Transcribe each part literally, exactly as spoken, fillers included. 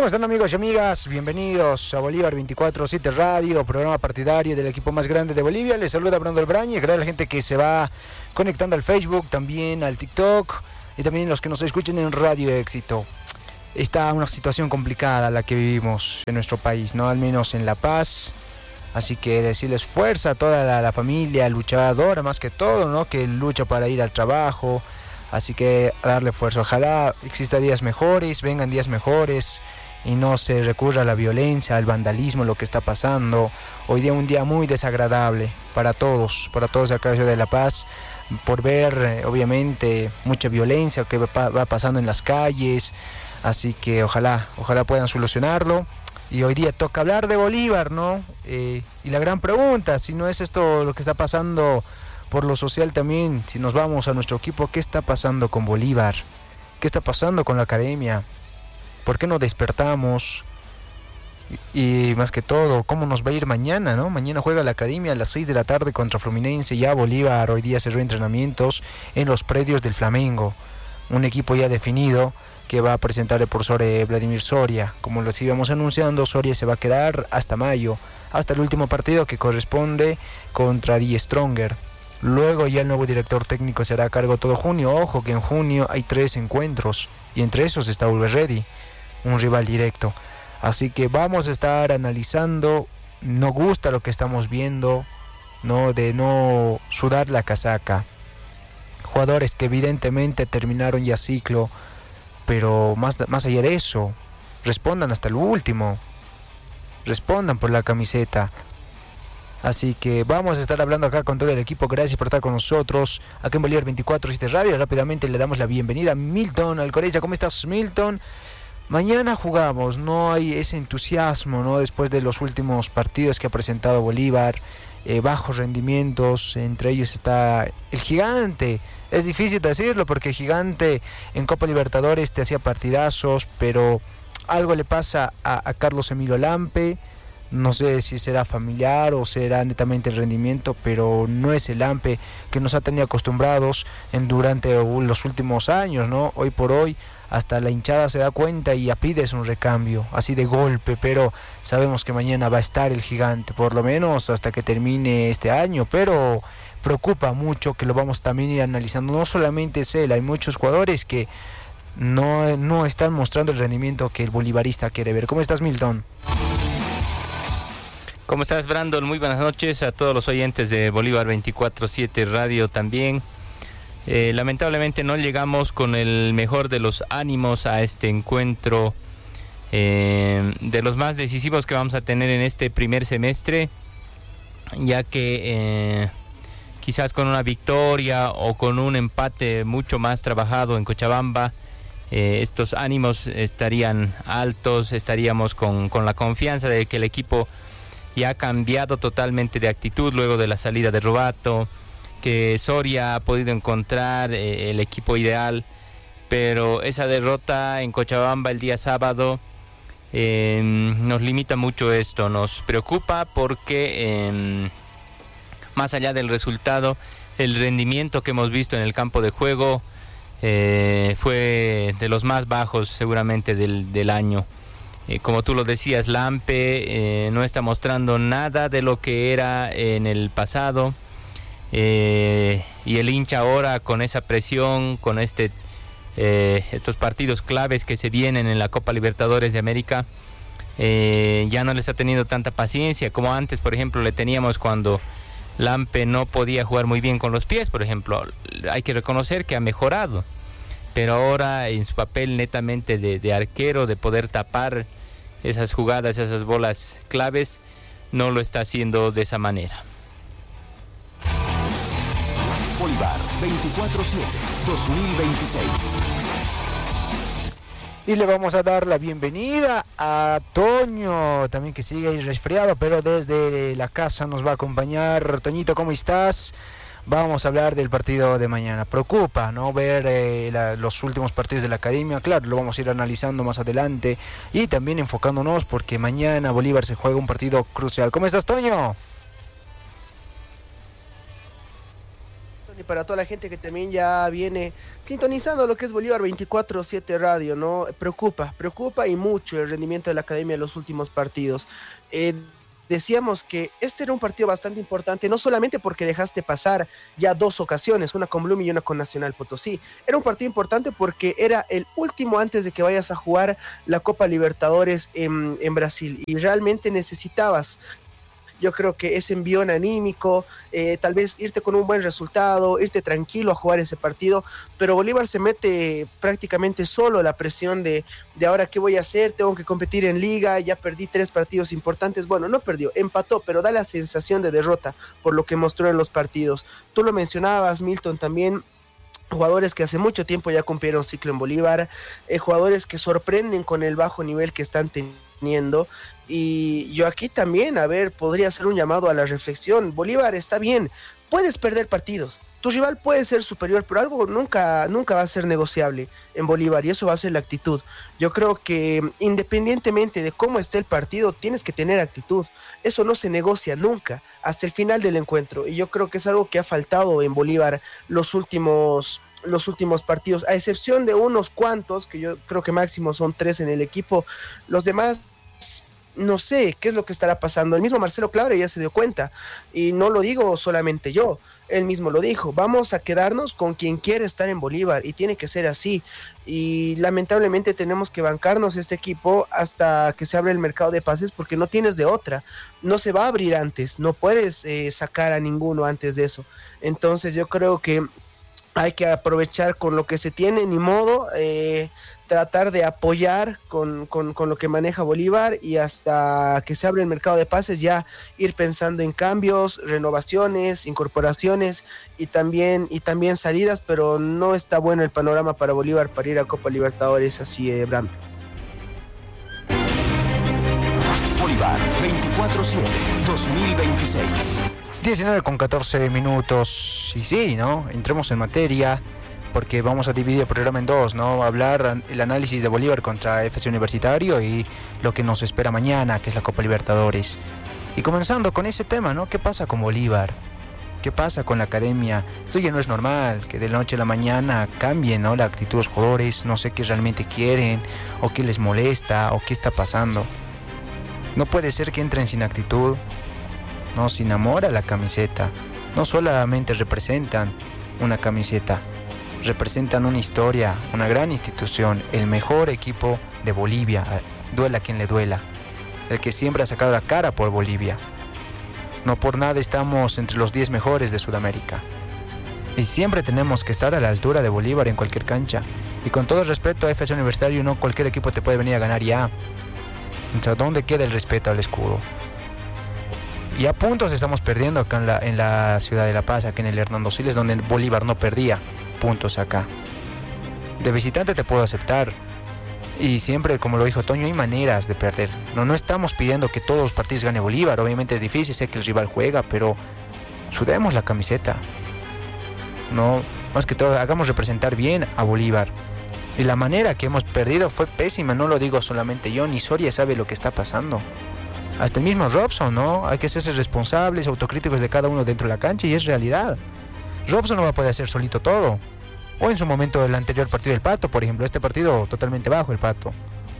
¿Cómo están, amigos y amigas? Bienvenidos a Bolívar veinticuatro siete Radio, programa partidario del equipo más grande de Bolivia. Les saluda Brando Albrañez, gracias a la gente que se va conectando al Facebook, también al TikTok y también los que nos escuchen en Radio Éxito. Está una situación complicada la que vivimos en nuestro país, ¿no? Al menos en La Paz. Así que decirles fuerza a toda la, la familia luchadora, más que todo, ¿no? Que lucha para ir al trabajo. Así que a darle fuerza. Ojalá existan días mejores, vengan días mejores y no se recurra a la violencia, al vandalismo, lo que está pasando. Hoy día un día muy desagradable para todos, para todos acá en Ciudad de La Paz, por ver eh, obviamente mucha violencia que va, va pasando en las calles. Así que ojalá, ojalá puedan solucionarlo. Y hoy día toca hablar de Bolívar, ¿no? Eh, y la gran pregunta, si no es esto lo que está pasando por lo social también, si nos vamos a nuestro equipo, ¿qué está pasando con Bolívar? ¿Qué está pasando con la academia? ¿Por qué no despertamos? Y, y más que todo, ¿cómo nos va a ir mañana, no? Mañana juega la academia a las seis de la tarde contra Fluminense. Ya Bolívar hoy día cerró entrenamientos en los predios del Flamengo. Un equipo ya definido que va a presentar el profesor eh, Vladimir Soria. Como lo íbamos anunciando, Soria se va a quedar hasta mayo, hasta el último partido que corresponde contra Die Stronger. Luego ya el nuevo director técnico será a cargo todo junio. Ojo que en junio hay tres encuentros y entre esos está Always Ready, un rival directo. Así que vamos a estar analizando. No gusta lo que estamos viendo, no, de no sudar la casaca. Jugadores que evidentemente terminaron ya ciclo, pero más, más allá de eso, respondan hasta el último, respondan por la camiseta. Así que vamos a estar hablando acá con todo el equipo. Gracias por estar con nosotros acá en Bolívar veinticuatro siete Radio. Rápidamente le damos la bienvenida a Milton Alcorella. ¿Cómo estás, Milton? Mañana jugamos, no hay ese entusiasmo, ¿no? Después de los últimos partidos que ha presentado Bolívar, eh, bajos rendimientos, entre ellos está el Gigante. Es difícil decirlo porque el Gigante en Copa Libertadores te hacía partidazos, pero algo le pasa a, a Carlos Emilio Lampe. No sé si será familiar o será netamente el rendimiento, pero no es el Lampe que nos ha tenido acostumbrados en, durante los últimos años, ¿no? Hoy por hoy hasta la hinchada se da cuenta y ya pides un recambio, así de golpe, pero sabemos que mañana va a estar el Gigante, por lo menos hasta que termine este año, pero preocupa mucho que lo vamos también a ir analizando. No solamente es él, hay muchos jugadores que no, no están mostrando el rendimiento que el bolivarista quiere ver. ¿Cómo estás, Milton? ¿Cómo estás, Brandon? Muy buenas noches a todos los oyentes de Bolívar veinticuatro siete Radio también. Eh, lamentablemente no llegamos con el mejor de los ánimos a este encuentro, eh, de los más decisivos que vamos a tener en este primer semestre, ya que eh, quizás con una victoria o con un empate mucho más trabajado en Cochabamba, eh, estos ánimos estarían altos, estaríamos con, con la confianza de que el equipo y ha cambiado totalmente de actitud luego de la salida de Robato, que Soria ha podido encontrar eh, el equipo ideal, pero esa derrota en Cochabamba el día sábado eh, nos limita mucho esto, nos preocupa porque eh, más allá del resultado, el rendimiento que hemos visto en el campo de juego eh, fue de los más bajos seguramente del, del año. Eh, como tú lo decías, Lampe eh, no está mostrando nada de lo que era en el pasado, eh, y el hincha ahora con esa presión, con este eh, estos partidos claves que se vienen en la Copa Libertadores de América, eh, ya no les ha tenido tanta paciencia como antes, por ejemplo, le teníamos cuando Lampe no podía jugar muy bien con los pies, por ejemplo. Hay que reconocer que ha mejorado, pero ahora en su papel netamente de, de arquero, de poder tapar esas jugadas, esas bolas claves, no lo está haciendo de esa manera. Bolívar veinticuatro siete dos mil veintiséis. Y le vamos a dar la bienvenida a Toño, también que sigue ahí resfriado, pero desde la casa nos va a acompañar. Toñito, ¿cómo estás? Vamos a hablar del partido de mañana. Preocupa, ¿no? Ver eh, la, los últimos partidos de la academia. Claro, lo vamos a ir analizando más adelante y también enfocándonos porque mañana Bolívar se juega un partido crucial. ¿Cómo estás, Toño? para toda la gente que también ya viene sintonizando lo que es Bolívar veinticuatro siete Radio, ¿no? Preocupa, preocupa y mucho el rendimiento de la academia en los últimos partidos. Eh, decíamos que este era un partido bastante importante, no solamente porque dejaste pasar ya dos ocasiones, una con Blooming y una con Nacional Potosí. Era un partido importante porque era el último antes de que vayas a jugar la Copa Libertadores en, en Brasil, y realmente necesitabas, yo creo que ese envión anímico, eh, tal vez irte con un buen resultado, irte tranquilo a jugar ese partido, pero Bolívar se mete prácticamente solo la presión de, de ahora qué voy a hacer, tengo que competir en liga, ya perdí tres partidos importantes. Bueno, no perdió, empató, pero da la sensación de derrota por lo que mostró en los partidos. Tú lo mencionabas, Milton, también, jugadores que hace mucho tiempo ya cumplieron ciclo en Bolívar, eh, jugadores que sorprenden con el bajo nivel que están teniendo. Y yo aquí también, a ver, podría hacer un llamado a la reflexión. Bolívar está bien, puedes perder partidos, tu rival puede ser superior, pero algo nunca, nunca va a ser negociable en Bolívar, y eso va a ser la actitud. Yo creo que independientemente de cómo esté el partido, tienes que tener actitud. Eso no se negocia nunca hasta el final del encuentro, y yo creo que es algo que ha faltado en Bolívar los últimos los últimos partidos, a excepción de unos cuantos, que yo creo que máximo son tres en el equipo. Los demás, no sé qué es lo que estará pasando. El mismo Marcelo Claure ya se dio cuenta, y no lo digo solamente yo, él mismo lo dijo: vamos a quedarnos con quien quiere estar en Bolívar, y tiene que ser así, y lamentablemente tenemos que bancarnos este equipo hasta que se abra el mercado de pases, porque no tienes de otra, no se va a abrir antes, no puedes eh, sacar a ninguno antes de eso. Entonces yo creo que hay que aprovechar con lo que se tiene, ni modo, eh, tratar de apoyar con, con, con lo que maneja Bolívar, y hasta que se abre el mercado de pases ya ir pensando en cambios, renovaciones, incorporaciones y también, y también salidas, pero no está bueno el panorama para Bolívar para ir a Copa Libertadores así, eh, Bram. Bolívar veinticuatro siete dos mil veintiséis. diecinueve con catorce minutos, y sí, ¿no? Entremos en materia, porque vamos a dividir el programa en dos, ¿no? Hablar el análisis de Bolívar contra F C Universitario y lo que nos espera mañana, que es la Copa Libertadores. Y comenzando con ese tema, ¿no? ¿Qué pasa con Bolívar? ¿Qué pasa con la academia? Esto ya no es normal, que de la noche a la mañana cambien, ¿no?, la actitud de los jugadores, no sé qué realmente quieren, o qué les molesta, o qué está pasando. No puede ser que entren sin actitud, no, sin amor a la camiseta. No solamente representan una camiseta, representan una historia, una gran institución, el mejor equipo de Bolivia, duela quien le duela, el que siempre ha sacado la cara por Bolivia. No por nada estamos entre los diez mejores de Sudamérica, y siempre tenemos que estar a la altura de Bolívar en cualquier cancha. Y con todo el respeto a F C Universitario, no cualquier equipo te puede venir a ganar ya. O sea, ¿dónde queda el respeto al escudo? Y a puntos estamos perdiendo acá en la, en la ciudad de La Paz, aquí en el Hernando Siles, donde Bolívar no perdía puntos acá. De visitante te puedo aceptar, y siempre, como lo dijo Toño, hay maneras de perder. No, no estamos pidiendo que todos los partidos gane Bolívar, obviamente es difícil, sé que el rival juega, pero sudemos la camiseta. No, más que todo, hagamos representar bien a Bolívar. Y la manera que hemos perdido fue pésima, no lo digo solamente yo, ni Soria sabe lo que está pasando. Hasta el mismo Robson, ¿no? Hay que hacerse responsables, autocríticos de cada uno dentro de la cancha, y es realidad. Robson no va a poder hacer solito todo. O en su momento el anterior partido del Pato, por ejemplo, este partido totalmente bajo el Pato.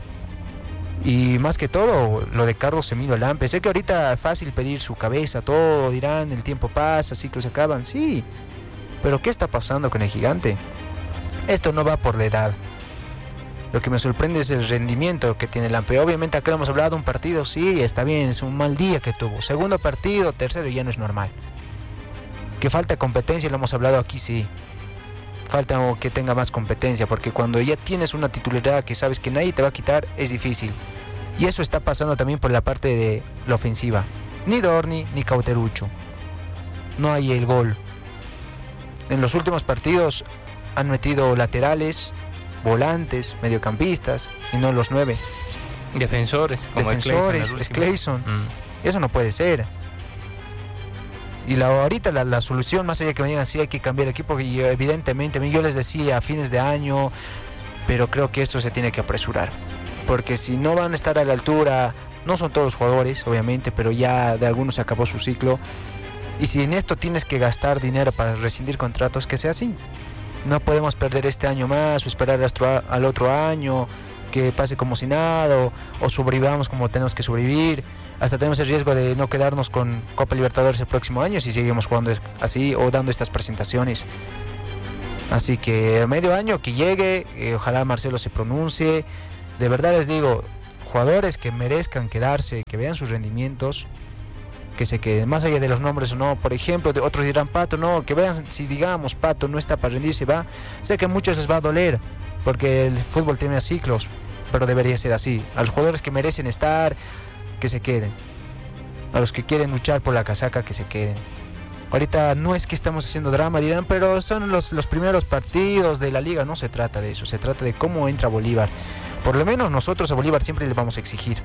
Y más que todo, lo de Carlos Emilio Lampe. Sé que ahorita es fácil pedir su cabeza, todo dirán, el tiempo pasa, ciclos se acaban, sí. Pero ¿qué está pasando con el gigante? Esto no va por la edad. Lo que me sorprende es el rendimiento que tiene Lampe. Obviamente acá lo hemos hablado, un partido, sí, está bien, es un mal día que tuvo. Segundo partido, tercero, ya no es normal. Que falta competencia, lo hemos hablado aquí, sí. Falta que tenga más competencia, porque cuando ya tienes una titularidad que sabes que nadie te va a quitar, es difícil. Y eso está pasando también por la parte de la ofensiva. Ni Dorni, ni Cauterucho. No hay el gol. En los últimos partidos han metido laterales, volantes, mediocampistas, y no los nueve. Defensores, como Defensores, es Clayson. Mm. Eso no puede ser. Y la, ahorita la, la solución, más allá de que me digan sí hay que cambiar el equipo, y evidentemente yo les decía a fines de año, pero creo que esto se tiene que apresurar, porque si no van a estar a la altura, no son todos los jugadores obviamente, pero ya de algunos se acabó su ciclo, Y si en esto tienes que gastar dinero para rescindir contratos, que sea así. No podemos perder este año más o esperar hasta al otro año, que pase como si nada, o, o sobrevivamos como tenemos que sobrevivir. Hasta tenemos el riesgo de no quedarnos con Copa Libertadores el próximo año si seguimos jugando así o dando estas presentaciones. Así que el medio año que llegue, eh, ojalá Marcelo se pronuncie. De verdad les digo, jugadores que merezcan quedarse, que vean sus rendimientos, que se queden, más allá de los nombres o no. Por ejemplo, de otros dirán Pato, no, que vean si digamos Pato no está para rendirse, va. Sé que a muchos les va a doler, porque el fútbol tiene ciclos, pero debería ser así. A los jugadores que merecen estar, que se queden. A los que quieren luchar por la casaca, que se queden. Ahorita no es que estamos haciendo drama, dirán, pero son los, los primeros partidos de la liga. No se trata de eso, se trata de cómo entra Bolívar. Por lo menos nosotros a Bolívar siempre le vamos a exigir.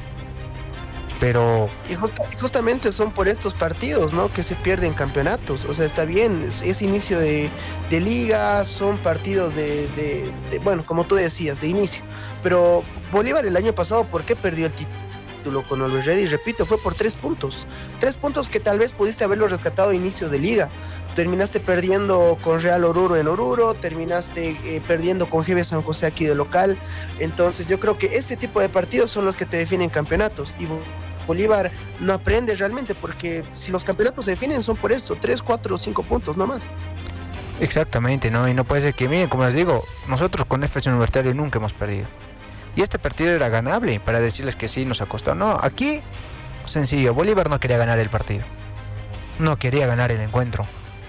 Pero... Y just, justamente son por estos partidos, ¿no?, que se pierden campeonatos. O sea, está bien, es, es inicio de, de liga, son partidos de, de, de, bueno, como tú decías, de inicio. Pero Bolívar el año pasado, ¿por qué perdió el título con Always Ready? Repito, fue por tres puntos. Tres puntos que tal vez pudiste haberlo rescatado a inicio de liga. Terminaste perdiendo con Real Oruro en Oruro, terminaste eh, perdiendo con G B San José aquí de local. Entonces yo creo que este tipo de partidos son los que te definen campeonatos. Y Bolívar no aprende realmente, porque si los campeonatos se definen son por eso, tres, cuatro, cinco puntos, no más. Exactamente, ¿no? Y no puede ser que, miren, como les digo, nosotros con F C Universitario nunca hemos perdido. Y este partido era ganable, para decirles que sí nos ha costado. No, aquí, sencillo, Bolívar no quería ganar el partido. No quería ganar el encuentro.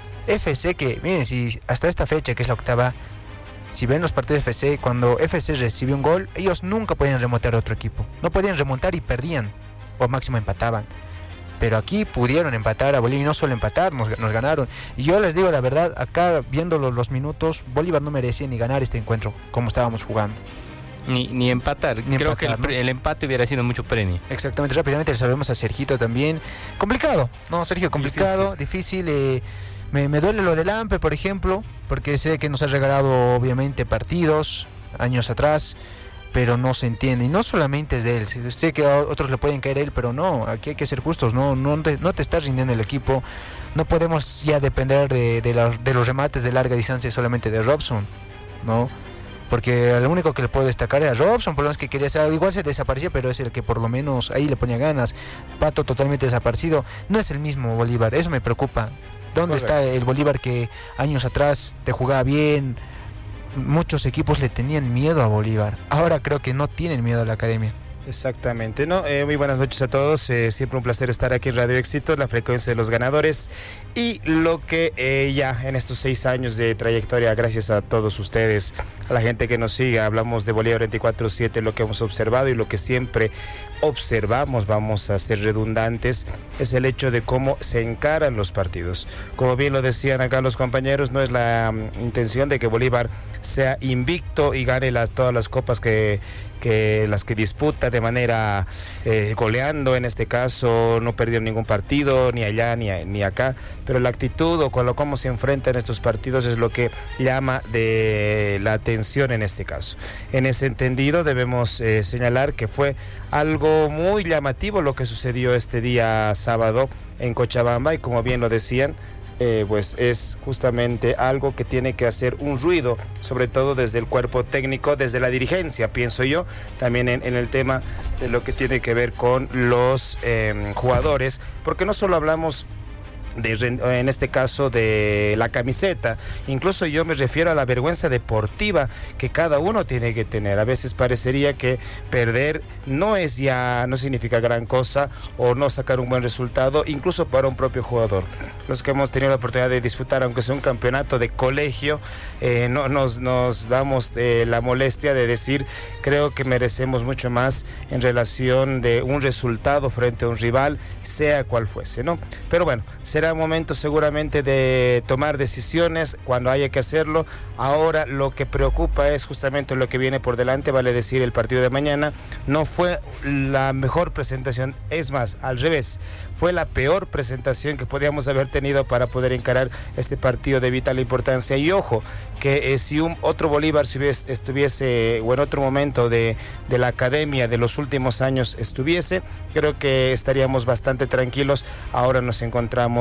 F C que, miren, si hasta esta fecha, que es la octava, si ven los partidos de F C, cuando F C recibió un gol, ellos nunca podían remontar a otro equipo. No podían remontar y perdían, o máximo empataban. Pero aquí pudieron empatar a Bolívar, y no solo empatar, nos, nos ganaron. Y yo les digo la verdad, acá viendo los, los minutos, Bolívar no merecía ni ganar este encuentro como estábamos jugando. Ni, ni empatar, ni creo empatar, que el, ¿no? el empate hubiera sido mucho premio. Exactamente, rápidamente le sabemos a Sergito también. Complicado, ¿no, Sergio? Complicado, difícil. difícil eh, me, me duele lo del Ampe, por ejemplo, porque sé que nos ha regalado obviamente partidos años atrás, pero no se entiende. Y no solamente es de él, sé que a otros le pueden caer a él, pero no, aquí hay que ser justos, no, no, te, no te estás rindiendo el equipo. No podemos ya depender de, de, la, de los remates de larga distancia solamente de Robson, ¿no? Porque el único que le puedo destacar era Robson, por lo menos que quería ser, igual se desapareció, pero es el que por lo menos ahí le ponía ganas. Pato totalmente desaparecido, no es el mismo Bolívar, eso me preocupa. ¿Dónde Correcto. Está el Bolívar que años atrás te jugaba bien? Muchos equipos le tenían miedo a Bolívar, ahora creo que no tienen miedo a la academia. Exactamente, ¿no? Eh, muy buenas noches a todos, eh, siempre un placer estar aquí en Radio Éxito, la frecuencia de los ganadores, y lo que eh, ya en estos seis años de trayectoria, gracias a todos ustedes, a la gente que nos sigue, hablamos de Bolívar veinticuatro siete, lo que hemos observado y lo que siempre observamos, vamos a ser redundantes, es el hecho de cómo se encaran los partidos. Como bien lo decían acá los compañeros, no es la um, intención de que Bolívar sea invicto y gane las, todas las copas que, que las que disputa de manera eh, goleando, en este caso no perdió ningún partido, ni allá ni, a, ni acá, pero la actitud o con lo cómo se enfrenta en estos partidos es lo que llama de la atención en este caso. En ese entendido debemos eh, señalar que fue algo muy llamativo lo que sucedió este día sábado en Cochabamba, y como bien lo decían, Eh, pues es justamente algo que tiene que hacer un ruido, sobre todo desde el cuerpo técnico, desde la dirigencia, pienso yo, también en, en el tema de lo que tiene que ver con los eh, jugadores, porque no solo hablamos de, en este caso de la camiseta, incluso yo me refiero a la vergüenza deportiva que cada uno tiene que tener. A veces parecería que perder no es ya, no significa gran cosa, o no sacar un buen resultado, incluso para un propio jugador. Los que hemos tenido la oportunidad de disputar, aunque sea un campeonato de colegio, eh, no nos, nos damos eh, la molestia de decir, creo que merecemos mucho más en relación de un resultado frente a un rival, sea cual fuese, ¿no? Pero bueno, será momento seguramente de tomar decisiones cuando haya que hacerlo. Ahora lo que preocupa es justamente lo que viene por delante, vale decir el partido de mañana. No fue la mejor presentación, es más, al revés, fue la peor presentación que podíamos haber tenido para poder encarar este partido de vital importancia. Y ojo, que eh, si un otro Bolívar si hubiese, estuviese, o en otro momento de, de la academia de los últimos años estuviese, creo que estaríamos bastante tranquilos. Ahora nos encontramos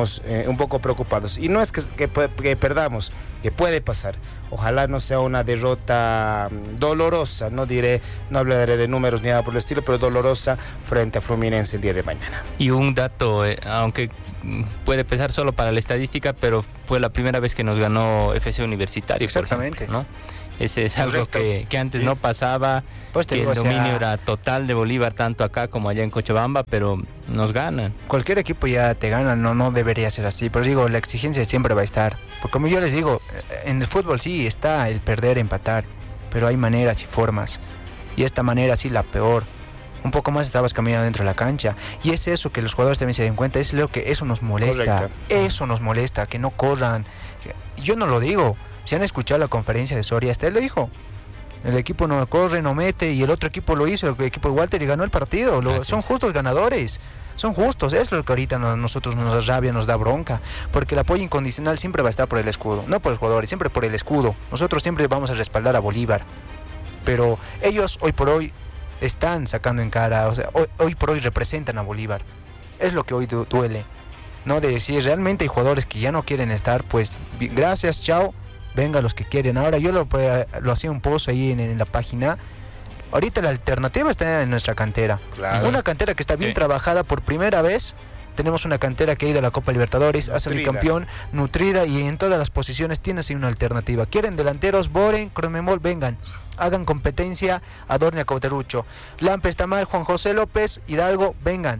sentimos eh, un poco preocupados. Y no es que, que, que perdamos, que puede pasar. Ojalá no sea una derrota dolorosa, no diré, no hablaré de números ni nada por el estilo, pero dolorosa frente a Fluminense el día de mañana. Y un dato, eh, aunque puede pesar solo para la estadística, pero fue la primera vez que nos ganó F C Universitario. Exactamente. Por ejemplo, ¿no? Ese es algo que, que antes sí. no pasaba, Pues te que digo, el o dominio sea, era total de Bolívar, tanto acá como allá en Cochabamba, pero nos ganan. Cualquier equipo ya te gana, no, no debería ser así. Pero digo, la exigencia siempre va a estar. Porque como yo les digo, en el fútbol sí está el perder, empatar, pero hay maneras y formas. Y esta manera sí la peor. Un poco más estabas caminando dentro de la cancha. Y es eso que los jugadores también se den cuenta. Es lo que eso nos molesta. Correcto. Eso nos molesta, que no corran. Yo no lo digo. Si han escuchado la conferencia de Soria, este lo dijo. El equipo no corre, no mete, y el otro equipo lo hizo, el equipo de Walter, y ganó el partido. Lo, son justos ganadores, son justos. Es lo que ahorita nos, nosotros nos da rabia, nos da bronca, porque el apoyo incondicional siempre va a estar por el escudo, no por los jugadores, siempre por el escudo. Nosotros siempre vamos a respaldar a Bolívar, pero ellos hoy por hoy están sacando en cara, o sea, hoy, hoy por hoy representan a Bolívar. Es lo que hoy du- duele, ¿no? De decir, realmente hay jugadores que ya no quieren estar, pues gracias, chao. Venga los que quieren. Ahora yo lo, lo hacía un post ahí en, en la página. Ahorita la alternativa está en nuestra cantera. Claro. Una cantera que está bien Sí. trabajada por primera vez. Tenemos una cantera que ha ido a la Copa Libertadores, ha salido campeón, nutrida, y en todas las posiciones tienes ahí una alternativa. Quieren delanteros, Boren, Cromemol, vengan. Hagan competencia a Dornia Cauterucho. Lampe está mal, Juan José López, Hidalgo, vengan.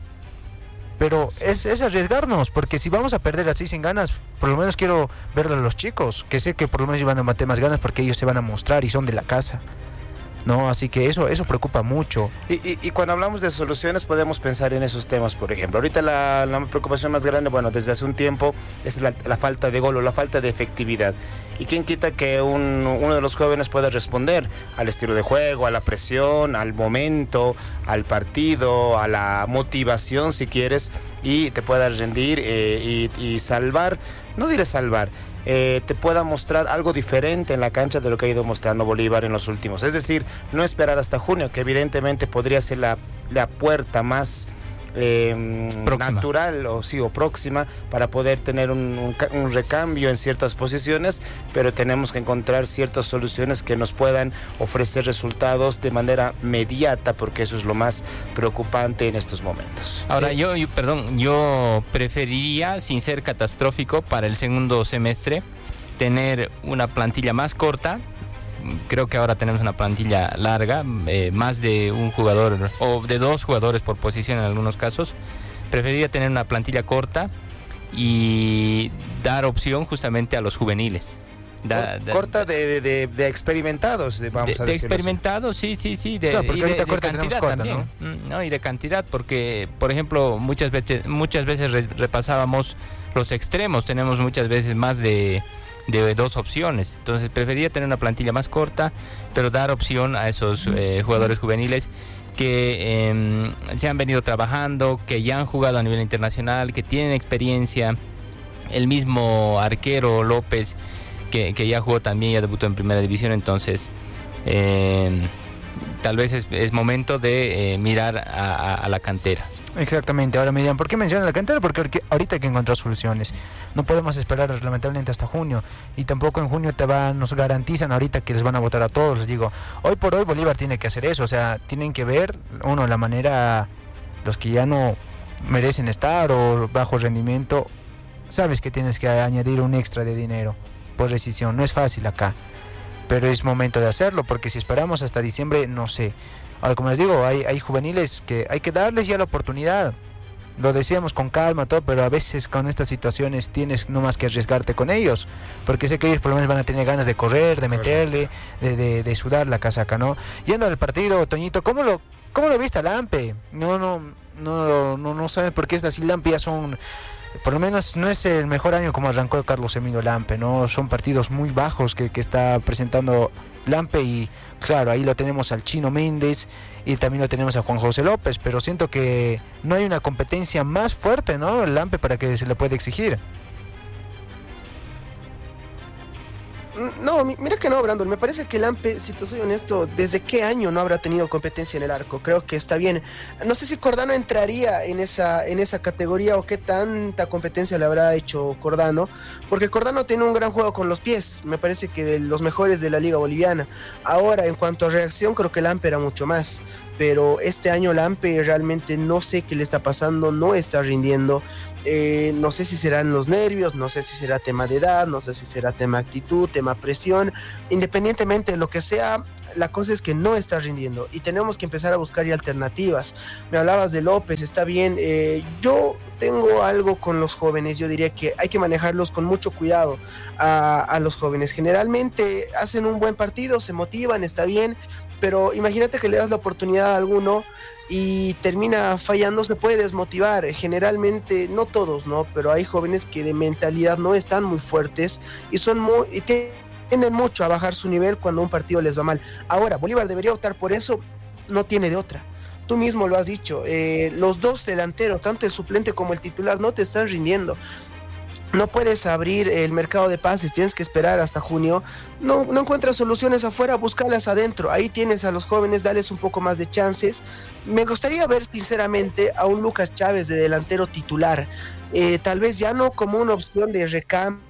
Pero es, es arriesgarnos, porque si vamos a perder así sin ganas, por lo menos quiero verlo a los chicos, que sé que por lo menos van a meter más ganas porque ellos se van a mostrar y son de la casa, ¿no? Así que eso eso preocupa mucho. Y, y, y cuando hablamos de soluciones podemos pensar en esos temas, por ejemplo. Ahorita la, la preocupación más grande, bueno, desde hace un tiempo, es la, la falta de gol o la falta de efectividad. ¿Y quién quita que un, uno de los jóvenes pueda responder al estilo de juego, a la presión, al momento, al partido, a la motivación, si quieres, y te pueda rendir eh, y, y salvar, no diré salvar, Eh, te pueda mostrar algo diferente en la cancha de lo que ha ido mostrando Bolívar en los últimos. Es decir, no esperar hasta junio, que evidentemente podría ser la, la puerta más eh, natural o sí o próxima para poder tener un, un, un recambio en ciertas posiciones, pero tenemos que encontrar ciertas soluciones que nos puedan ofrecer resultados de manera inmediata, porque eso es lo más preocupante en estos momentos. Ahora, yo, yo, perdón, yo preferiría, sin ser catastrófico, para el segundo semestre, tener una plantilla más corta. Creo que ahora tenemos una plantilla larga, eh, más de un jugador o de dos jugadores por posición en algunos casos. Preferiría tener una plantilla corta y dar opción justamente a los juveniles. Da, da, corta de, de, de experimentados, de, vamos de, a de decirlo experimentados, sí, sí, sí. De, Claro, porque y de, ahorita de corta tenemos cantidad corta, también, ¿no? ¿no? Y de cantidad, porque, por ejemplo, muchas veces, muchas veces re, repasábamos los extremos, tenemos muchas veces más de... de dos opciones, entonces preferiría tener una plantilla más corta, pero dar opción a esos eh, jugadores juveniles que eh, se han venido trabajando, que ya han jugado a nivel internacional, que tienen experiencia. El mismo arquero López, que, que ya jugó también, ya debutó en primera división, entonces eh, tal vez es, es momento de eh, mirar a, a, a la cantera. Exactamente. Ahora me dirán, ¿por qué mencionan la cantera? Porque ahorita hay que encontrar soluciones. No podemos esperar lamentablemente hasta junio, y tampoco en junio te va, nos garantizan ahorita que les van a votar a todos. Les digo, hoy por hoy Bolívar tiene que hacer eso, o sea, tienen que ver, uno, la manera, los que ya no merecen estar o bajo rendimiento, sabes que tienes que añadir un extra de dinero por rescisión. No es fácil acá, pero es momento de hacerlo, porque si esperamos hasta diciembre, no sé. Ahora, como les digo, hay, hay juveniles que hay que darles ya la oportunidad. Lo decíamos con calma, todo, pero a veces con estas situaciones tienes no más que arriesgarte con ellos, porque sé que ellos por lo menos van a tener ganas de correr, de meterle, de, de, de sudar la casaca, ¿no? Yendo al partido, Toñito, ¿cómo lo, cómo lo viste a Lampe? No, no, no, no, no saben por qué estas Lampe ya son... Por lo menos no es el mejor año como arrancó Carlos Emilio Lampe, ¿no? Son partidos muy bajos que, que está presentando Lampe, y claro, ahí lo tenemos al Chino Méndez y también lo tenemos a Juan José López, pero siento que no hay una competencia más fuerte, ¿no? El Lampe para que se le pueda exigir. No, mira que no, Brandon. Me parece que el Ampe, si te soy honesto, ¿desde qué año no habrá tenido competencia en el arco? Creo que está bien. No sé si Cordano entraría en esa, en esa categoría o qué tanta competencia le habrá hecho Cordano, porque Cordano tiene un gran juego con los pies. Me parece que de los mejores de la Liga Boliviana. Ahora, en cuanto a reacción, creo que el Ampe era mucho más. Pero este año el Ampe realmente no sé qué le está pasando, no está rindiendo. Eh, no sé si serán los nervios, no sé si será tema de edad, no sé si será tema actitud, tema presión. Independientemente de lo que sea, la cosa es que no está rindiendo y tenemos que empezar a buscar ya alternativas. Me hablabas de López, está bien. Eh, yo tengo algo con los jóvenes, yo diría que hay que manejarlos con mucho cuidado a, a los jóvenes. Generalmente hacen un buen partido, se motivan, está bien, pero imagínate que le das la oportunidad a alguno y termina fallando, se puede desmotivar. Generalmente, no todos, ¿no? Pero hay jóvenes que de mentalidad no están muy fuertes y son muy... Y tienden mucho a bajar su nivel cuando un partido les va mal. Ahora, Bolívar debería optar por eso, no tiene de otra. Tú mismo lo has dicho, eh, los dos delanteros, tanto el suplente como el titular, no te están rindiendo. No puedes abrir el mercado de pases, tienes que esperar hasta junio. No, no encuentras soluciones afuera, búscalas adentro. Ahí tienes a los jóvenes, dales un poco más de chances. Me gustaría ver sinceramente a un Lucas Chávez de delantero titular. Eh, tal vez ya no como una opción de recambio,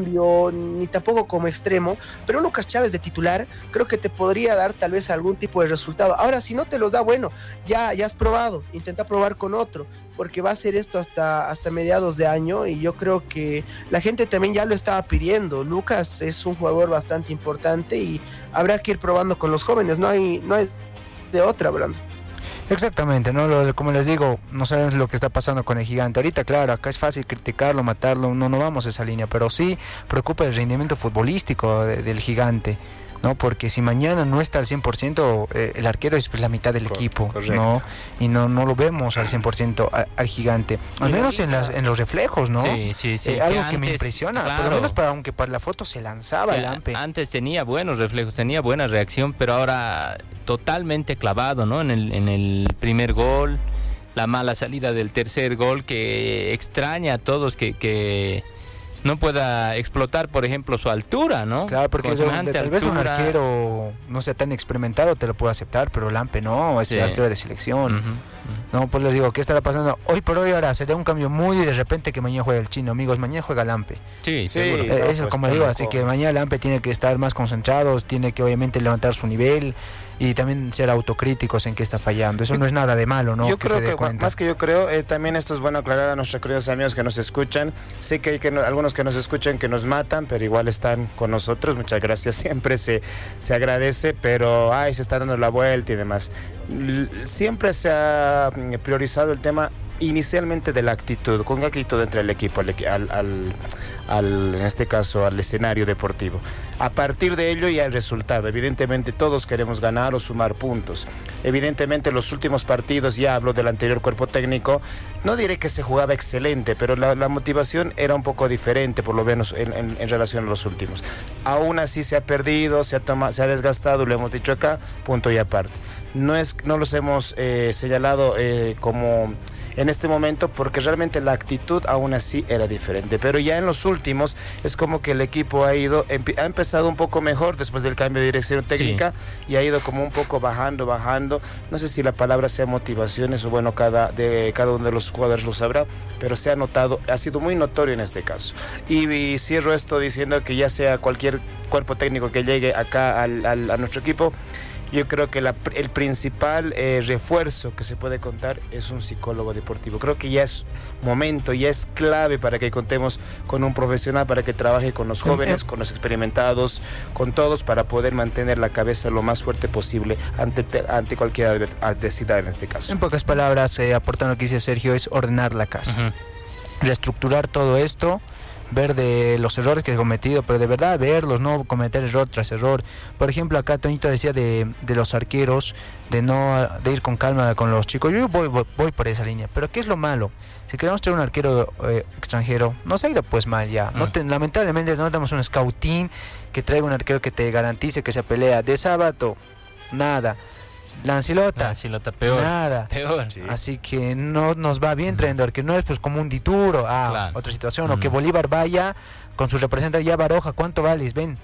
ni tampoco como extremo, pero un Lucas Chávez de titular creo que te podría dar tal vez algún tipo de resultado. Ahora, si no te los da, bueno, ya, ya has probado, intenta probar con otro, porque va a ser esto hasta, hasta mediados de año y yo creo que la gente también ya lo estaba pidiendo. Lucas es un jugador bastante importante y habrá que ir probando con los jóvenes, no hay, no hay de otra, Brando. Exactamente, ¿no? Lo, como les digo, no sabemos lo que está pasando con el Gigante. Ahorita, claro, acá es fácil criticarlo, matarlo, no, no vamos a esa línea, pero sí preocupa el rendimiento futbolístico de, del Gigante, ¿no? Porque si mañana no está al cien por ciento, eh, el arquero es la mitad del equipo, correcto. ¿no? Y no, no lo vemos al cien por ciento a, al Gigante, al menos en, las, en los reflejos, ¿no? Sí, sí, sí. Eh, algo que, que antes, me impresiona, claro, por lo menos para, aunque para la foto se lanzaba el Ampe. Antes tenía buenos reflejos, tenía buena reacción, pero ahora totalmente clavado, ¿no? En el, en el primer gol, la mala salida del tercer gol que extraña a todos que... que no pueda explotar, por ejemplo, su altura, ¿no? Claro, porque Con de, semejante de, tal vez un altura. arquero no sea tan experimentado te lo puede aceptar, pero Lampe no, es Sí. el arquero de selección. Uh-huh, uh-huh. No, pues les digo, ¿qué estará pasando? Hoy por hoy ahora sería un cambio muy de repente que mañana juega el Chino, amigos, mañana juega Lampe. Sí, Sí. seguro. Eh, no, eso pues, como está digo, loco. así que mañana Lampe tiene que estar más concentrado, tiene que obviamente levantar su nivel y también ser autocríticos en qué está fallando. Eso no es nada de malo, ¿no? Yo que creo se dé que, cuenta. más que yo creo, eh, también esto es bueno aclarar a nuestros queridos amigos que nos escuchan. Sé que hay que no, algunos que nos escuchan que nos matan, pero igual están con nosotros. Muchas gracias, siempre se, se agradece, pero ay, se está dando la vuelta y demás. L- siempre se ha priorizado el tema inicialmente de la actitud, con qué actitud entra el equipo al, al, al, al, en este caso al escenario deportivo. A partir de ello ya el resultado, evidentemente todos queremos ganar o sumar puntos. Evidentemente los últimos partidos, ya hablo del anterior cuerpo técnico, no diré que se jugaba excelente, pero la, la motivación era un poco diferente, por lo menos en, en, en relación a los últimos. Aún así se ha perdido, se ha, toma, se ha desgastado, lo hemos dicho acá, punto y aparte. No, es, no los hemos eh, señalado eh, como... en este momento porque realmente la actitud aún así era diferente, pero ya en los últimos es como que el equipo ha ido ha empezado un poco mejor después del cambio de dirección técnica, sí. Y ha ido como un poco bajando, bajando, no sé si la palabra sea motivaciones o bueno, cada, de, cada uno de los jugadores lo sabrá, pero se ha notado, ha sido muy notorio en este caso, y, y cierro esto diciendo que ya sea cualquier cuerpo técnico que llegue acá al, al, a nuestro equipo, yo creo que la, el principal eh, refuerzo que se puede contar es un psicólogo deportivo. Creo que ya es momento, ya es clave para que contemos con un profesional, para que trabaje con los jóvenes, con los experimentados, con todos, para poder mantener la cabeza lo más fuerte posible ante, ante cualquier adver, adversidad en este caso. En pocas palabras, eh, aportando lo que dice Sergio, es ordenar la casa. Uh-huh. Reestructurar todo esto, ver de los errores que he cometido, pero de verdad verlos, no cometer error tras error. Por ejemplo, acá Toñito decía de, de los arqueros, de no de ir con calma con los chicos. Yo voy, voy, voy por esa línea, pero ¿qué es lo malo? Si queremos traer un arquero eh, extranjero, nos ha ido pues mal ya. Mm. No te, lamentablemente no tenemos un scouting que traiga un arquero que te garantice que se pelea. De sábado, nada. Lancilota, Lancilota peor, nada, peor. Sí. Así que no nos va bien trayendo mm. que no es pues como un Dituro, ah, claro. Otra situación, mm. o que Bolívar vaya con su representante ya Baroja, ¿cuánto vales? Ven,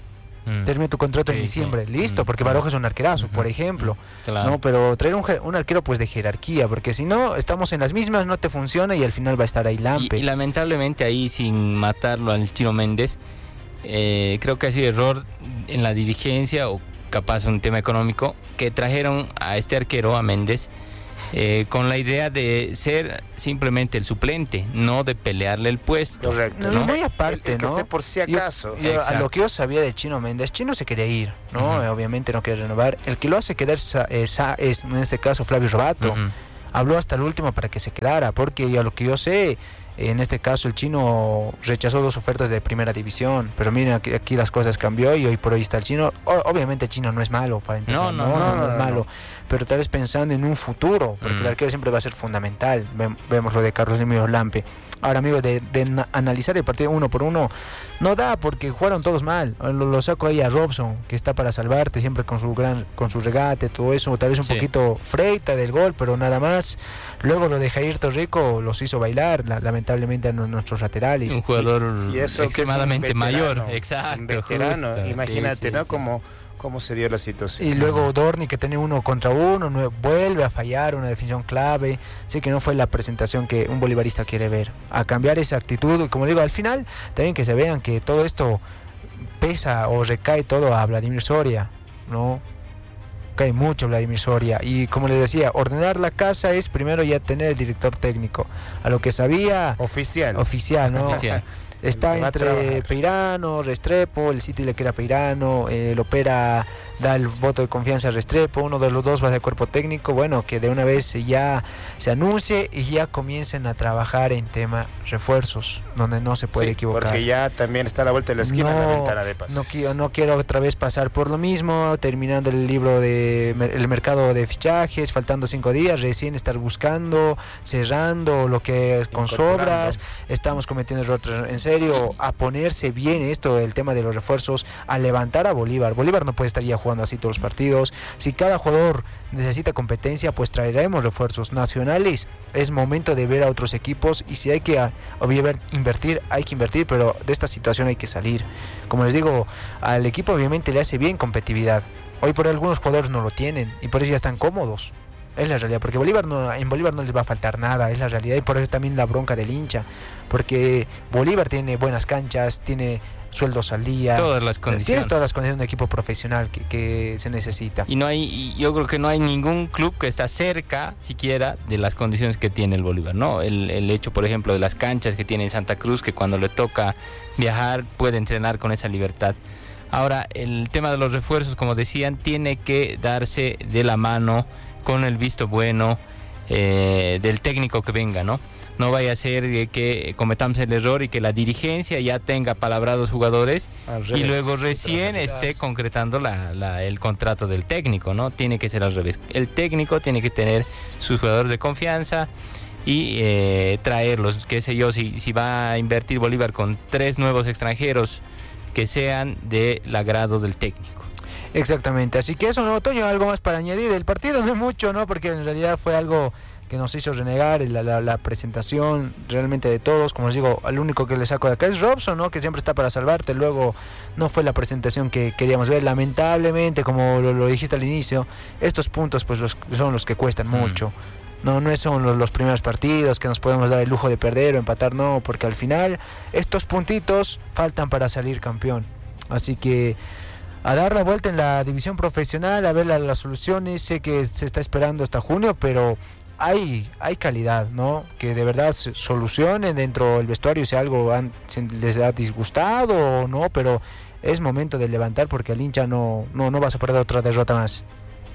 Mm. Termina tu contrato sí, en diciembre, sí. listo, porque Baroja es un arquerazo, mm-hmm. por ejemplo. Claro. No, pero traer un, un arquero pues de jerarquía, porque si no, estamos en las mismas, no te funciona y al final va a estar ahí Lampe. Y, y lamentablemente ahí, sin matarlo al Chino Méndez, eh, creo que ha sido error en la dirigencia o capaz un tema económico, que trajeron a este arquero, a Méndez, Eh, con la idea de ser simplemente el suplente, no de pelearle el puesto. Correcto. No, muy aparte, el, el que ¿no? esté por si acaso. Yo, yo, a lo que yo sabía de Chino Méndez, Chino se quería ir, ¿no? Uh-huh. Obviamente no quiere renovar. El que lo hace quedar es, es en este caso Flavio Robato. Uh-huh. Habló hasta el último para que se quedara, porque a lo que yo sé, en este caso el Chino rechazó dos ofertas de primera división, pero miren, aquí, aquí las cosas cambió y hoy por hoy está el Chino. O, obviamente el Chino no es malo para empezar, no, no, no, no, no, no, no es malo, no. pero tal vez pensando en un futuro, porque mm. el arquero siempre va a ser fundamental. Ve, vemos lo de Carlos Emilio Lampe. Ahora, amigos, de, de na- analizar el partido uno por uno no da, porque jugaron todos mal. Lo, lo saco ahí a Robson, que está para salvarte siempre con su gran con su regate, todo eso, tal vez un sí. poquito freita del gol, pero nada más. Luego lo de Jair Torrico los hizo bailar, la, lamentablemente a nuestros laterales. Un jugador y, y eso extremadamente es un veterano, mayor, exacto. Un veterano, justo, imagínate, sí, ¿no? Sí, como cómo se dio la situación. Y luego Dorni, que tenía uno contra uno, no, vuelve a fallar una definición clave. Sé que no fue la presentación que un bolivarista quiere ver. A cambiar esa actitud, y como digo, al final también que se vean que todo esto pesa o recae todo a Vladimir Soria, ¿no? Cae mucho Vladimir Soria. Y como les decía, ordenar la casa es primero ya tener el director técnico. A lo que sabía... Oficial. Oficial, ¿no? Oficial. Está entre Peirano, Restrepo, el City le queda Peirano, eh, el Opera da el voto de confianza a Restrepo, uno de los dos va de cuerpo técnico, bueno, que de una vez ya se anuncie y ya comiencen a trabajar en tema refuerzos, donde no se puede sí, equivocar. Porque ya también está a la vuelta de la esquina no, la ventana de pases. No quiero, no quiero otra vez pasar por lo mismo, terminando el libro de el mercado de fichajes, faltando cinco días, recién estar buscando, cerrando lo que con sobras, estamos cometiendo errores en serio, a ponerse bien esto, el tema de los refuerzos, a levantar a Bolívar. Bolívar no puede estar ya jugando así todos los partidos. Si cada jugador necesita competencia, pues traeremos refuerzos nacionales. Es momento de ver a otros equipos y si hay que a, a invertir, hay que invertir, pero de esta situación hay que salir. Como les digo, al equipo obviamente le hace bien competitividad. Hoy por hoy algunos jugadores no lo tienen y por eso ya están cómodos. Es la realidad, porque Bolívar no, en Bolívar no les va a faltar nada, es la realidad, y por eso también la bronca del hincha, porque Bolívar tiene buenas canchas, tiene sueldos al día, todas las condiciones, tienes todas las condiciones de un equipo profesional que, que se necesita. Y no hay, y yo creo que no hay ningún club que está cerca siquiera de las condiciones que tiene el Bolívar, ¿no? El, el hecho, por ejemplo, de las canchas que tiene en Santa Cruz, que cuando le toca viajar puede entrenar con esa libertad. Ahora, el tema de los refuerzos, como decían, tiene que darse de la mano con el visto bueno eh, del técnico que venga, ¿no? No vaya a ser eh, que cometamos el error y que la dirigencia ya tenga palabrados jugadores y luego recién esté concretando la, la, el contrato del técnico, ¿no? Tiene que ser al revés. El técnico tiene que tener sus jugadores de confianza y eh, traerlos, qué sé yo, si, si va a invertir Bolívar con tres nuevos extranjeros que sean del agrado del técnico. Exactamente, así que eso, ¿no, Toño? Algo más para añadir. El partido no es mucho, ¿no? Porque en realidad fue algo que nos hizo renegar, la, la, la presentación realmente de todos. Como les digo, al único que le saco de acá es Robson, ¿no? Que siempre está para salvarte. Luego no fue la presentación que queríamos ver. Lamentablemente, como lo, lo dijiste al inicio, estos puntos pues los, son los que cuestan mm. mucho. No, no son los, los primeros partidos que nos podemos dar el lujo de perder o empatar, no, porque al final estos puntitos faltan para salir campeón. Así que a dar la vuelta en la división profesional, a ver la, las soluciones. Sé que se está esperando hasta junio, pero hay hay calidad, ¿no? Que de verdad se solucionen dentro del vestuario si algo han, si les ha disgustado o no, pero es momento de levantar porque el hincha no, no, no va a soportar otra derrota más.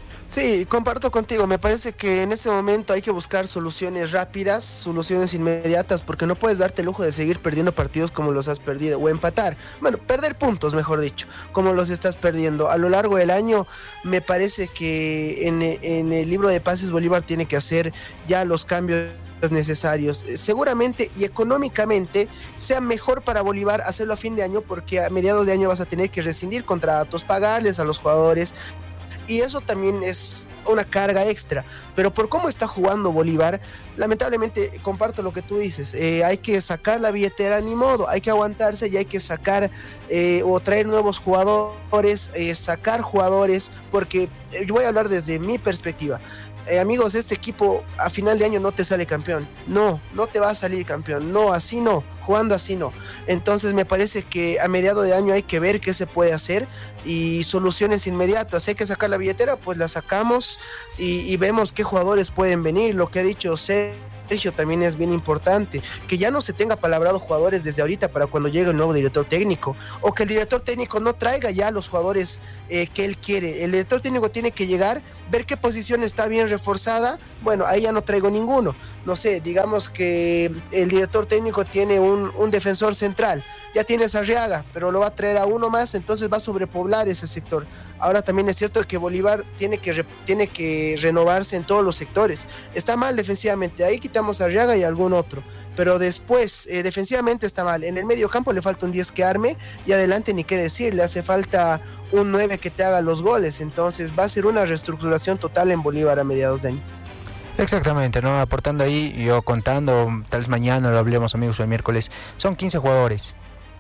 Sí, comparto contigo, me parece que en este momento hay que buscar soluciones rápidas, soluciones inmediatas, porque no puedes darte el lujo de seguir perdiendo partidos como los has perdido, o empatar, bueno, perder puntos, mejor dicho, como los estás perdiendo. A lo largo del año, me parece que en, en el libro de pases Bolívar tiene que hacer ya los cambios necesarios. Seguramente y económicamente sea mejor para Bolívar hacerlo a fin de año, porque a mediados de año vas a tener que rescindir contratos, pagarles a los jugadores. y eso también es una carga extra, pero por cómo está jugando Bolívar, lamentablemente comparto lo que tú dices, eh, hay que sacar la billetera, ni modo, hay que aguantarse y hay que sacar eh, o traer nuevos jugadores, eh, sacar jugadores, porque eh, yo voy a hablar desde mi perspectiva. Eh, amigos, este equipo a final de año no te sale campeón, no, no te va a salir campeón, no, así no, jugando así no. Entonces me parece que a mediado de año hay que ver qué se puede hacer y soluciones inmediatas. Hay que sacar la billetera, pues la sacamos y, y vemos qué jugadores pueden venir. Lo que ha dicho Sergio también es bien importante, que ya no se tenga palabrado jugadores desde ahorita para cuando llegue el nuevo director técnico, o que el director técnico no traiga ya los jugadores eh, que él quiere. El director técnico tiene que llegar, ver qué posición está bien reforzada. Bueno, ahí ya no traigo ninguno. No sé, digamos que el director técnico tiene un, un defensor central, ya tiene a Arriaga, pero lo va a traer a uno más, entonces va a sobrepoblar ese sector. Ahora también es cierto que Bolívar tiene que, re, tiene que renovarse en todos los sectores. Está mal defensivamente, ahí quitamos a Arriaga y algún otro, pero después eh, defensivamente está mal. En el medio campo le falta un diez que arme, y adelante ni qué decir, le hace falta un nueve que te haga los goles. Entonces va a ser una reestructuración total en Bolívar a mediados de año. Exactamente, ¿no? Aportando ahí, yo contando, tal vez mañana lo hablemos, amigos, o el miércoles, son quince jugadores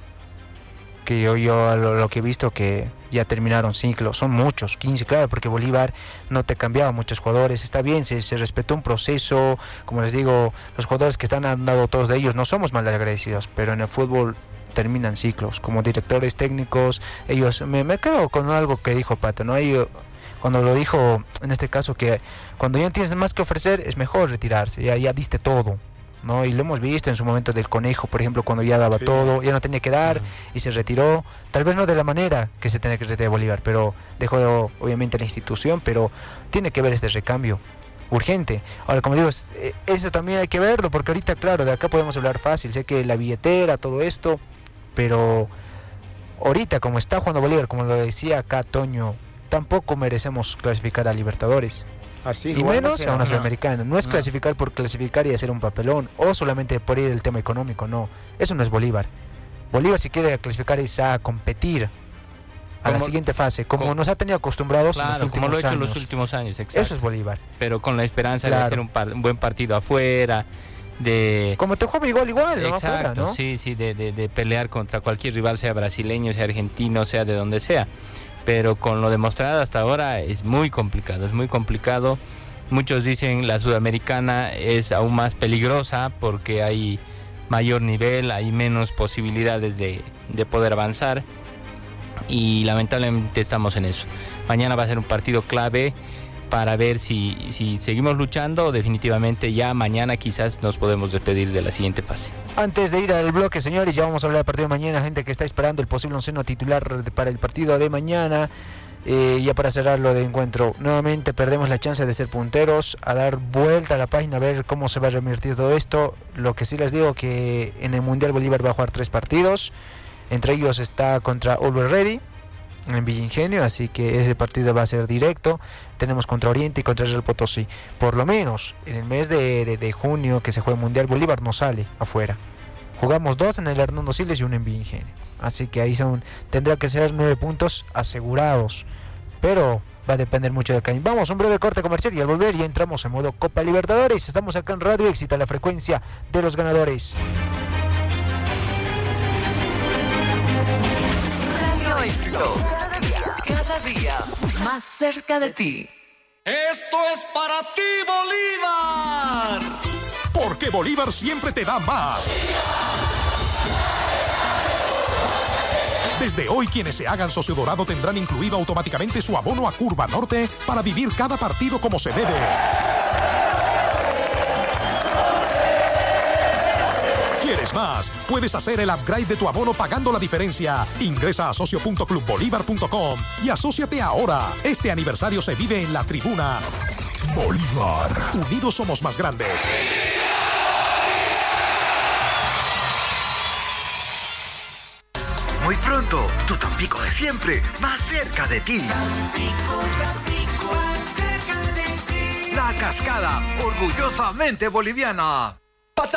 que yo, yo lo, lo que he visto que ya terminaron ciclo, son muchos, quince, claro, porque Bolívar no te cambiaba muchos jugadores, está bien, se, se respetó un proceso, como les digo, los jugadores que están han dado todos de ellos, no somos mal agradecidos, pero en el fútbol terminan ciclos, como directores técnicos, ellos, me, me quedo con algo que dijo Pato, ¿no? Ellos, cuando lo dijo, en este caso, que cuando ya no tienes más que ofrecer, es mejor retirarse, ya, ya diste todo, ¿no? Y lo hemos visto en su momento del Conejo, por ejemplo, cuando ya daba sí. todo, ya no tenía que dar, uh-huh. y se retiró, tal vez no de la manera que se tenía que retirar Bolívar, pero dejó obviamente la institución, pero tiene que ver este recambio urgente. Ahora, como digo, eso también hay que verlo, porque ahorita, claro, de acá podemos hablar fácil, sé que la billetera, todo esto, pero ahorita como está jugando Bolívar, como lo decía acá Toño, tampoco merecemos clasificar a Libertadores. Así, y menos a una Sudamericana. No es no. clasificar por clasificar y hacer un papelón, o solamente por ir el tema económico, no. Eso no es Bolívar. Bolívar, si quiere clasificar, es a competir a como, la siguiente fase, como, como nos ha tenido acostumbrados claro, en los últimos como lo ha hecho años. en los últimos años, exacto. Eso es Bolívar. Pero con la esperanza claro. de hacer un, par, un buen partido afuera, de... Como te juega igual, igual, ¿no? Exacto, afuera, ¿no? sí, sí, de, de, de pelear contra cualquier rival, sea brasileño, sea argentino, sea de donde sea. Pero con lo demostrado hasta ahora es muy complicado, es muy complicado. Muchos dicen la Sudamericana es aún más peligrosa porque hay mayor nivel, hay menos posibilidades de, de poder avanzar, y lamentablemente estamos en eso. Mañana va a ser un partido clave para ver si, si seguimos luchando, o definitivamente ya mañana quizás nos podemos despedir de la siguiente fase. Antes de ir al bloque, señores, ya vamos a hablar del partido de mañana, gente que está esperando el posible onceno titular para el partido de mañana. Eh, ya para cerrar lo de encuentro, nuevamente perdemos la chance de ser punteros, a dar vuelta a la página, a ver cómo se va a revertir todo esto. Lo que sí les digo, que en el Mundial Bolívar va a jugar tres partidos, entre ellos está contra Always Ready en Villa Ingenio, así que ese partido va a ser directo. Tenemos contra Oriente y contra Real Potosí. Por lo menos en el mes de, de, de junio que se juega el Mundial, Bolívar no sale afuera. Jugamos dos en el Hernando Siles y uno en Villa Ingenio, así que ahí son, tendrá que ser nueve puntos asegurados, pero va a depender mucho del camino. Vamos a un breve corte comercial y al volver ya entramos en modo Copa Libertadores. Estamos acá en Radio Éxito, la frecuencia de los ganadores. Radio Éxito, cada día más cerca de ti. Esto es para ti, Bolívar. Porque Bolívar siempre te da más. Desde hoy, quienes se hagan socio dorado tendrán incluido automáticamente su abono a Curva Norte para vivir cada partido como se debe. ¿Quieres más? Puedes hacer el upgrade de tu abono pagando la diferencia. Ingresa a socio punto club bolívar punto com y asóciate ahora. Este aniversario se vive en la tribuna. Bolívar. Unidos somos más grandes. Muy pronto, tu Tampico de siempre, más cerca de ti. Tampico, Tampico, cerca de ti. La Cascada, orgullosamente boliviana.